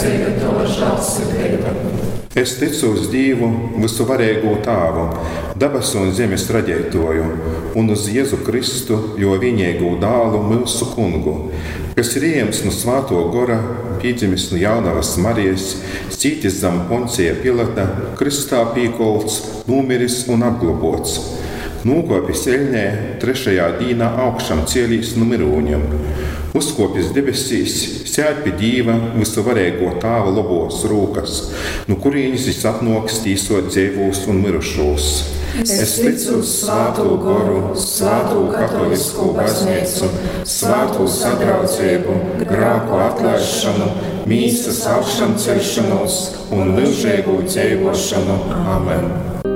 Es ticu uz Dievu, visuvarīgo Tēvu, debesu un zemes radītāju, un uz Jēzu Kristu, jo vienīgo dēlu, mūsu kungu, kas ir ieņemts no Svētā gara, piedzimis no jaunavas Marijas, cītis zem Poncija Pilata, kristā piekolts, nomiris un apglobots. Nokopis eļņē, trešajā dīnā augšām cielīs no mirūņiem. Uzkopis debesīs, sēd pie Dieva visuvarīgo Tēva labos rūkas, no kurienes viņš atnoks tīsot dzīvos un mirušos. Es ticu uz Svēto garu, Svēto katolisku baznīcu, Svēto sadraudzību, grēku atlaišanu, mīsas augšām celšanos un mūžīgu dzīvošanu. Amen.